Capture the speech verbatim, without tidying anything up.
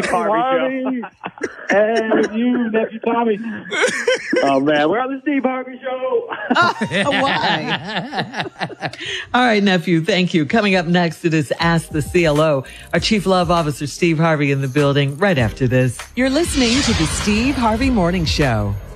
Steve Harvey show. And you, nephew Tommy. Oh, man, we're on the Steve Harvey show. Oh, why? All right, nephew, thank you. Coming up next, it is Ask the C L O. Our Chief Love Officer, Steve Harvey, in the building right after this. You're listening to the Steve Harvey Morning Show.